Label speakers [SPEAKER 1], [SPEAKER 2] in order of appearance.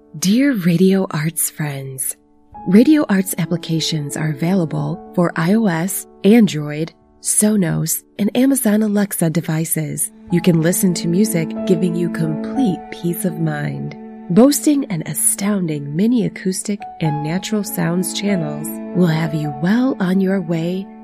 [SPEAKER 1] Dear Radio Arts friends, Radio Arts applications are available for iOS, Android, Sonos, and Amazon Alexa devices. You can listen to music, giving you complete peace of mind. Boasting an astounding mini acoustic and natural sounds channels will have you well on your way